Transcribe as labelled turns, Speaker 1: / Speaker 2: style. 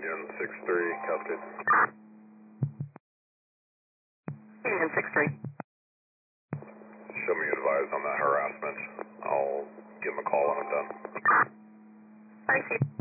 Speaker 1: Union 6-3, Cascade.
Speaker 2: Union 6-3.
Speaker 1: Show me advised on that harassment. I'll give him a call when I'm done.
Speaker 2: I see.